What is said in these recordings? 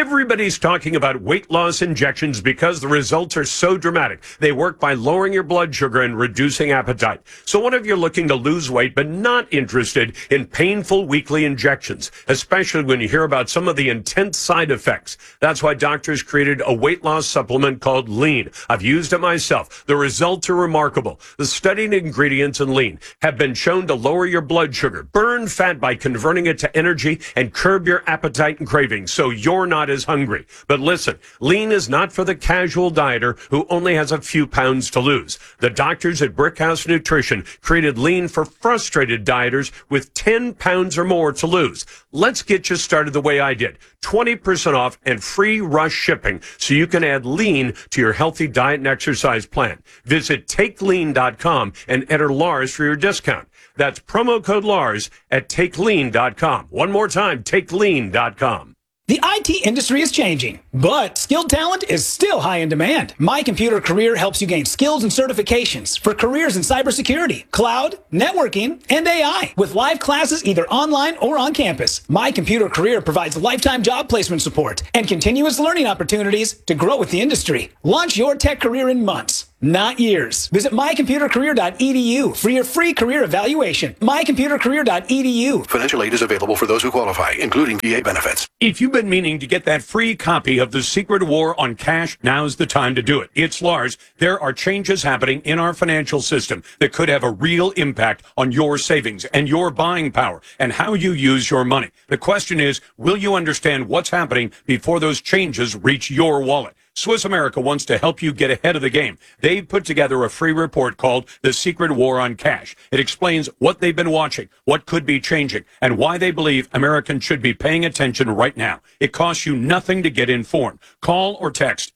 Everybody's talking about weight loss injections because the results are so dramatic. They work by lowering your blood sugar and reducing appetite. So what if you're looking to lose weight but not interested in painful weekly injections, especially when you hear about some of the intense side effects? That's why doctors created a weight loss supplement called Lean. I've used it myself. The results are remarkable. The studied ingredients in Lean have been shown to lower your blood sugar, burn fat by converting it to energy, and curb your appetite and cravings so you're not as hungry. But listen, Lean is not for the casual dieter who only has a few pounds to lose. The doctors at Brickhouse Nutrition created Lean for frustrated dieters with 10 pounds or more to lose. Let's get you started the way I did. 20% off and free rush shipping so you can add Lean to your healthy diet and exercise plan. Visit TakeLean.com and enter Lars for your discount. That's promo code Lars at TakeLean.com. One more time, TakeLean.com. The IT industry is changing, but skilled talent is still high in demand. My Computer Career helps you gain skills and certifications for careers in cybersecurity, cloud, networking, and AI. With live classes either online or on campus, My Computer Career provides lifetime job placement support and continuous learning opportunities to grow with the industry. Launch your tech career in months, not years. Visit mycomputercareer.edu for your free career evaluation. mycomputercareer.edu. Financial aid is available for those who qualify, including VA benefits. If you've been meaning to get that free copy of The Secret War on Cash, now's the time to do it. It's Lars. There are changes happening in our financial system that could have a real impact on your savings and your buying power and how you use your money. The question is, will you understand what's happening before those changes reach your wallet? Swiss America wants to help you get ahead of the game. They've put together a free report called The Secret War on Cash. It explains what they've been watching, what could be changing, and why they believe Americans should be paying attention right now. It costs you nothing to get informed. Call or text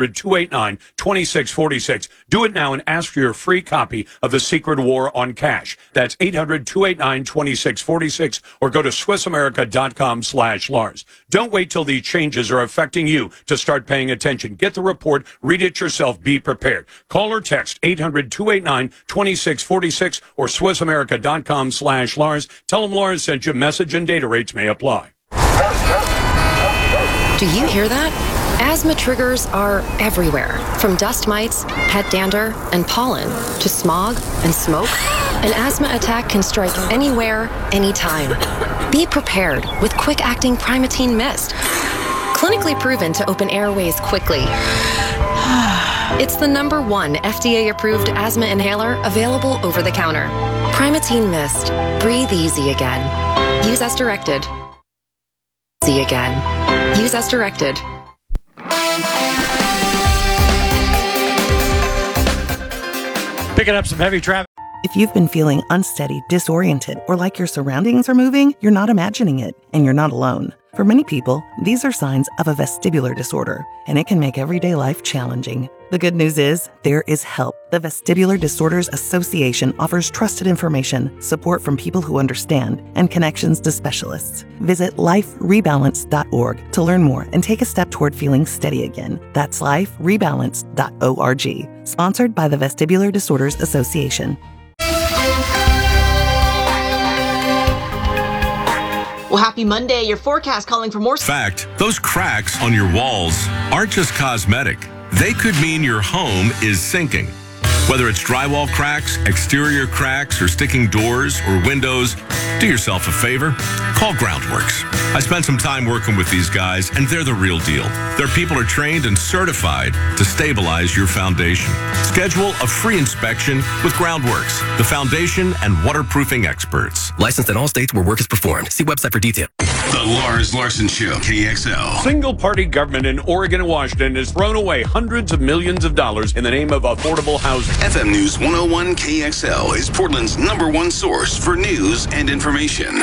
800-289-2646. Do it now and ask for your free copy of The Secret War on Cash. That's 800-289-2646 or go to SwissAmerica.com/Lars. Don't wait till these changes are affecting you to start paying attention. Get the report, read it yourself, be prepared. Call or text 800-289-2646 or SwissAmerica.com/Lars. Tell them Lars sent you. Message and data rates may apply. Do you hear that? Asthma triggers are everywhere, from dust mites, pet dander, and pollen, to smog and smoke. An asthma attack can strike anywhere, anytime. Be prepared with quick-acting Primatene Mist. Clinically proven to open airways quickly. It's the #1 FDA-approved asthma inhaler available over the counter. Primatene Mist. Breathe easy again. Use as directed. Easy again. Use as directed. Picking up some heavy traffic. If you've been feeling unsteady, disoriented, or like your surroundings are moving, you're not imagining it, and you're not alone. For many people, these are signs of a vestibular disorder, and it can make everyday life challenging. The good news is, there is help. The Vestibular Disorders Association offers trusted information, support from people who understand, and connections to specialists. Visit liferebalance.org to learn more and take a step toward feeling steady again. That's liferebalance.org. Sponsored by the Vestibular Disorders Association. Well, happy Monday. Your forecast calling for more. In fact, those cracks on your walls aren't just cosmetic. They could mean your home is sinking. Whether it's drywall cracks, exterior cracks, or sticking doors or windows, do yourself a favor. Call Groundworks. I spent some time working with these guys, and they're the real deal. Their people are trained and certified to stabilize your foundation. Schedule a free inspection with Groundworks, the foundation and waterproofing experts. Licensed in all states where work is performed. See website for detail. The Lars Larson Show, KXL. Single-party government in Oregon and Washington has thrown away hundreds of millions of dollars in the name of affordable housing. FM News 101 KXL is Portland's #1 source for news and information.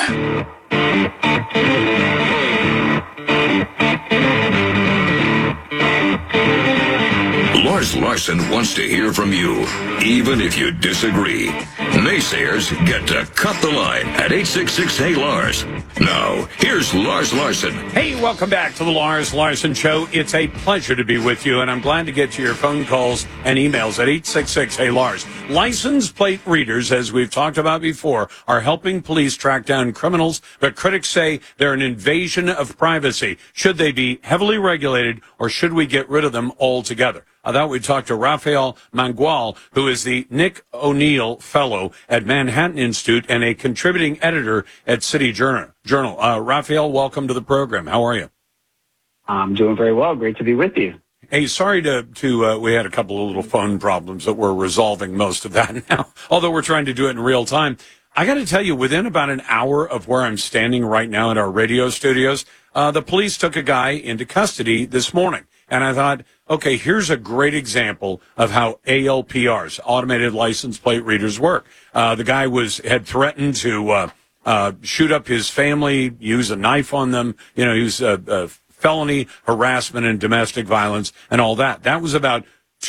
Lars Larson wants to hear from you, even if you disagree. Naysayers get to cut the line at 866-HEY-LARS. Now, here's Lars Larson. Hey, welcome back to the Lars Larson Show. It's a pleasure to be with you, and I'm glad to get to your phone calls and emails at 866-HEY-LARS. License plate readers, as we've talked about before, are helping police track down criminals, but critics say they're an invasion of privacy. Should they be heavily regulated, or should we get rid of them altogether? I thought we'd talk to Rafael Mangual, who is the Nick O'Neill Fellow at Manhattan Institute and a contributing editor at City Journal. Rafael, welcome to the program. How are you? I'm doing very well. Great to be with you. Hey, sorry we had a couple of little phone problems that we're resolving most of that now, although we're trying to do it in real time. I got to tell you, within about an hour of where I'm standing right now in our radio studios, the police took a guy into custody this morning. And I thought, okay, here's a great example of how ALPRs, automated license plate readers, work. The guy had threatened to shoot up his family, use a knife on them, use felony harassment and domestic violence and all that. That was about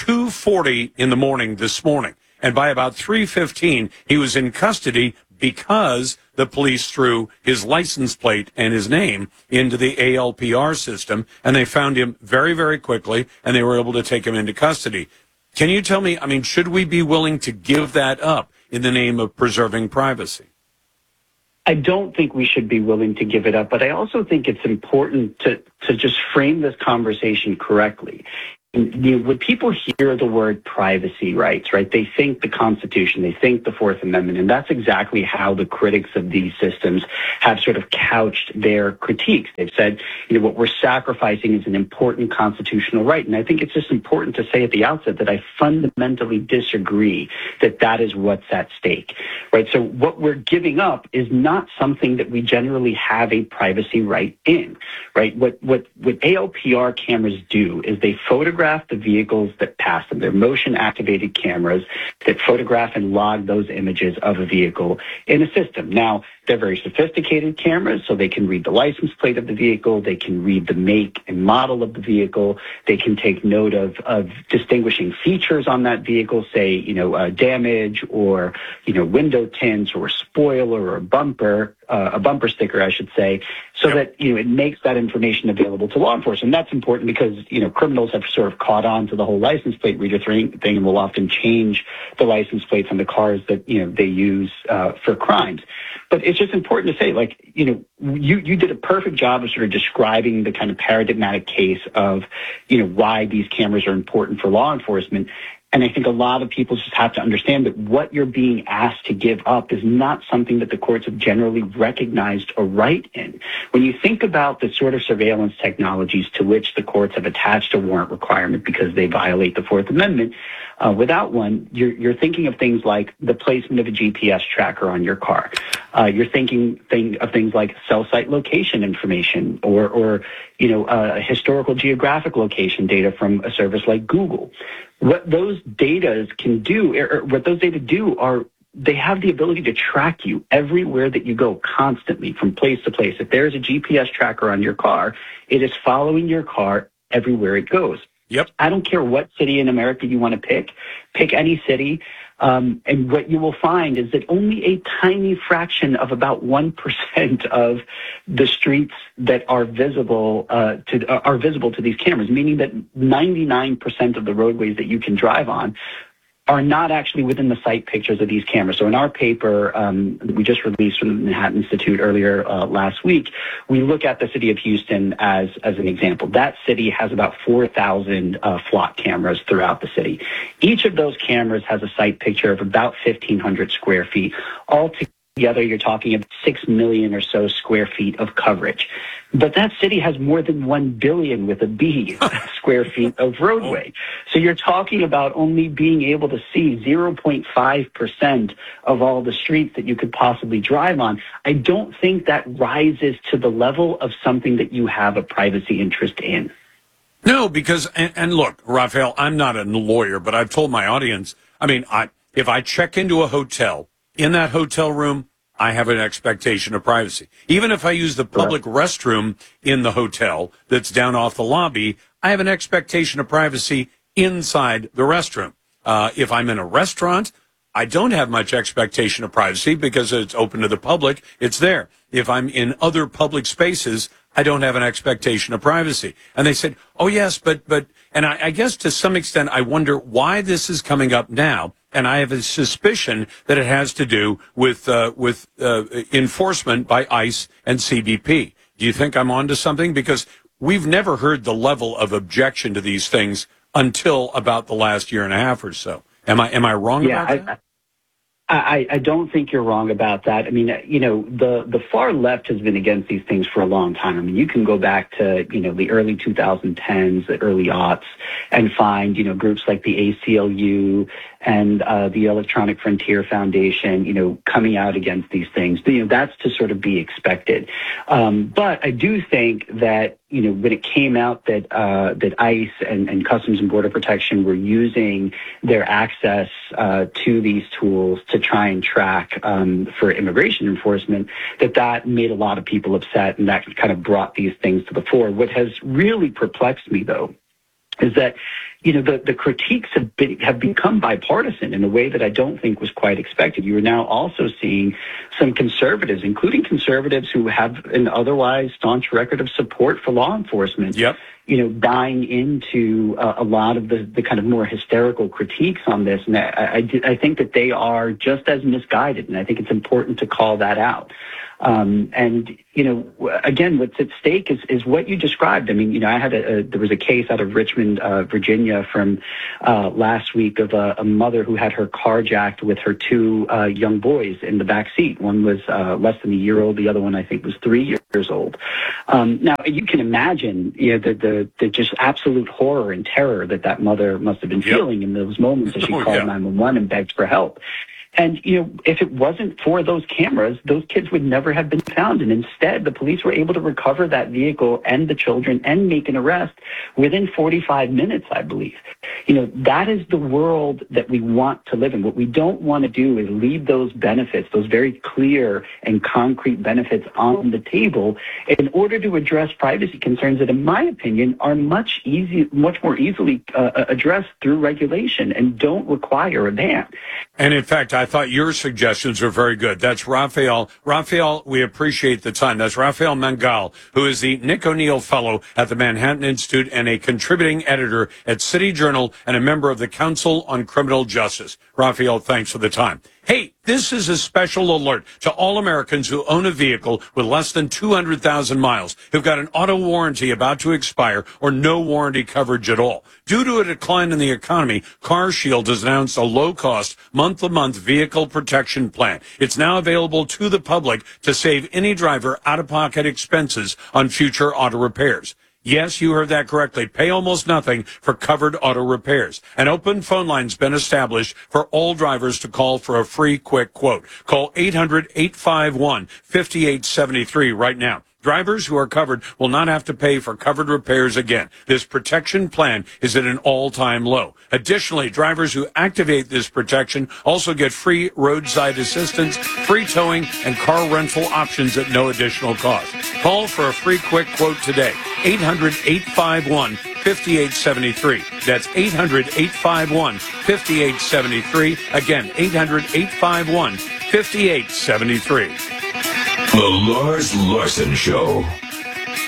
2:40 in the morning this morning. And by about 3:15, he was in custody because the police threw his license plate and his name into the ALPR system, and they found him very, very quickly, and they were able to take him into custody. Can you tell me, should we be willing to give that up in the name of preserving privacy? I don't think we should be willing to give it up, but I also think it's important to just frame this conversation correctly. When people hear the word privacy rights, right, they think the Constitution, they think the Fourth Amendment, and that's exactly how the critics of these systems have sort of couched their critiques. They've said, what we're sacrificing is an important constitutional right. And I think it's just important to say at the outset that I fundamentally disagree that is what's at stake, right? So what we're giving up is not something that we generally have a privacy right in, right? What ALPR cameras do is they photograph the vehicles that pass them. They're motion-activated cameras that photograph and log those images of a vehicle in a system. Now, they're very sophisticated cameras, so they can read the license plate of the vehicle, they can read the make and model of the vehicle, they can take note of distinguishing features on that vehicle, say, damage or, window tints or a spoiler or a bumper sticker, I should say, so that, it makes that information available to law enforcement. And that's important because, criminals have sort of caught on to the whole license plate reader thing and will often change the license plates on the cars that, they use for crimes. But it's just important to say, you did a perfect job of sort of describing the kind of paradigmatic case of, why these cameras are important for law enforcement. And I think a lot of people just have to understand that what you're being asked to give up is not something that the courts have generally recognized a right in. When you think about the sort of surveillance technologies to which the courts have attached a warrant requirement because they violate the Fourth Amendment, without one, you're thinking of things like the placement of a GPS tracker on your car. You're thinking of things like cell site location information or historical geographic location data from a service like Google. What those data can do, or what those data do, are they have the ability to track you everywhere that you go constantly from place to place. If there's a GPS tracker on your car, it is following your car everywhere it goes. Yep. I don't care what city in America you want to pick any city. And what you will find is that only a tiny fraction of about 1% of the streets that are visible to these cameras, meaning that 99% of the roadways that you can drive on are not actually within the site pictures of these cameras. So in our paper, we just released from the Manhattan Institute earlier last week, we look at the city of Houston as an example. That city has about 4,000 flock cameras throughout the city. Each of those cameras has a site picture of about 1,500 square feet. Altogether, you're talking about 6 million or so square feet of coverage. But that city has more than 1 billion with a B square feet of roadway. So you're talking about only being able to see 0.5% of all the streets that you could possibly drive on. I don't think that rises to the level of something that you have a privacy interest in. No, because, and look, Rafael, I'm not a lawyer, but I've told my audience, if I check into a hotel, in that hotel room, I have an expectation of privacy. Even if I use the public restroom in the hotel that's down off the lobby, I have an expectation of privacy inside the restroom. If I'm in a restaurant, I don't have much expectation of privacy because it's open to the public. It's there. If I'm in other public spaces, I don't have an expectation of privacy. And they said, oh, yes, but and I guess to some extent, I wonder why this is coming up now. And I have a suspicion that it has to do with enforcement by ICE and CBP. Do you think I'm onto something? Because we've never heard the level of objection to these things until about the last year and a half or so. Am I wrong about that? I don't think you're wrong about that. I mean, the far left has been against these things for a long time. I mean, you can go back to, the early 2010s, the early aughts, and find, groups like the ACLU and the Electronic Frontier Foundation, coming out against these things. That's to sort of be expected. But I do think that, when it came out that ICE and Customs and Border Protection were using their access to these tools to try and track for immigration enforcement, that made a lot of people upset, and that kind of brought these things to the fore. What has really perplexed me, though, is that the critiques have become bipartisan in a way that I don't think was quite expected. You are now also seeing some conservatives, including conservatives who have an otherwise staunch record of support for law enforcement, buying into a lot of the kind of more hysterical critiques on this. And I think that they are just as misguided, and I think it's important to call that out. Again, what's at stake is what you described. I mean, there was a case out of Richmond, Virginia from last week of a mother who had her carjacked with her two young boys in the back seat. One was less than a year old. The other one, I think, was 3 years old. Now, you can imagine, the just absolute horror and terror that mother must have been feeling in those moments as she called 911 and begged for help. And, if it wasn't for those cameras, those kids would never have been found. And instead, the police were able to recover that vehicle and the children and make an arrest within 45 minutes, I believe. That is the world that we want to live in. What we don't want to do is leave those benefits, those very clear and concrete benefits on the table in order to address privacy concerns that, in my opinion, are much more easily addressed through regulation and don't require a ban. And in fact, I thought your suggestions were very good. That's Raphael. Raphael, we appreciate the time. That's Raphael Mangal, who is the Nick O'Neill Fellow at the Manhattan Institute and a contributing editor at City Journal and a member of the Council on Criminal Justice. Raphael, thanks for the time. Hey, this is a special alert to all Americans who own a vehicle with less than 200,000 miles, who've got an auto warranty about to expire or no warranty coverage at all. Due to a decline in the economy, CarShield has announced a low-cost, month-to-month vehicle protection plan. It's now available to the public to save any driver out-of-pocket expenses on future auto repairs. Yes, you heard that correctly. Pay almost nothing for covered auto repairs. An open phone line's been established for all drivers to call for a free, quick quote. Call 800-851-5873 right now. Drivers who are covered will not have to pay for covered repairs again. This protection plan is at an all-time low. Additionally, drivers who activate this protection also get free roadside assistance, free towing, and car rental options at no additional cost. Call for a free quick quote today. 800-851-5873. That's 800-851-5873. Again, 800-851-5873. The Lars Larson Show.